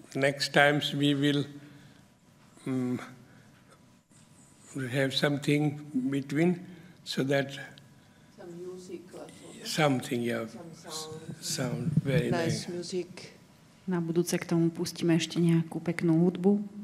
next times we will have something between, so that some music or something, yeah, sound very nice music. Na budúce k tomu pustíme ešte nejakú peknú hudbu.